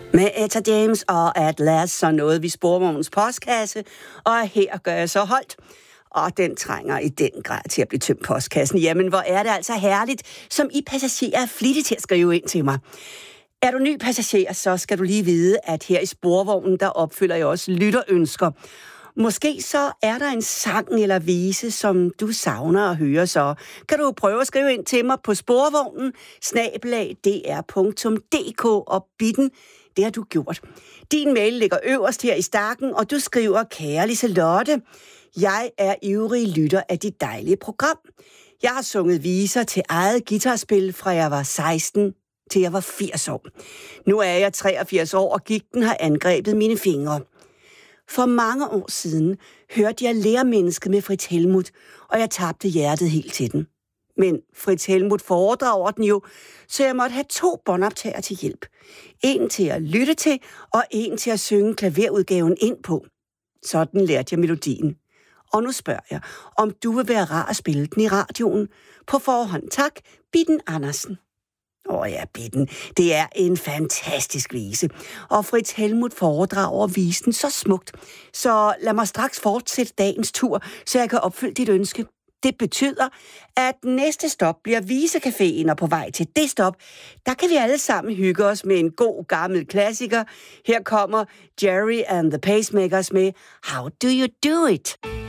Med Etta James og Atlas, så nåede vi Sporvognens postkasse, og her gør jeg så holdt. Og den trænger i den grad til at blive tømt postkassen. Jamen, hvor er det altså herligt, som I passagerer er flittige til at skrive ind til mig. Er du ny passager, så skal du lige vide, at her i Sporvognen, der opfylder jeg også lytterønsker. Måske så er der en sang eller vise, som du savner at høre, så kan du prøve at skrive ind til mig på sporvognen, @dr.dk, og bitten, det har du gjort. Din mail ligger øverst her i stakken, og du skriver: Kære Liselotte, jeg er ivrig lytter af dit dejlige program. Jeg har sunget viser til eget guitarspil, fra jeg var 16 til jeg var 80 år. Nu er jeg 83 år, og gigten har angrebet mine fingre. For mange år siden hørte jeg Lærmennesket med Fritz Helmuth, og jeg tabte hjertet helt til den. Men Fritz Helmuth foredrager den jo, så jeg måtte have 2 båndoptager til hjælp. En til at lytte til, og en til at synge klaverudgaven ind på. Sådan lærte jeg melodien. Og nu spørger jeg, om du vil være rar at spille den i radioen. På forhånd tak, Bitten Andersen. Ja, Bitten, det er en fantastisk vise. Og Fritz Helmuth foredrager visen så smukt. Så lad mig straks fortsætte dagens tur, så jeg kan opfylde dit ønske. Det betyder, at næste stop bliver Visecaféen, og på vej til det stop, der kan vi alle sammen hygge os med en god gammel klassiker. Her kommer Jerry and the Pacemakers med How Do You Do It?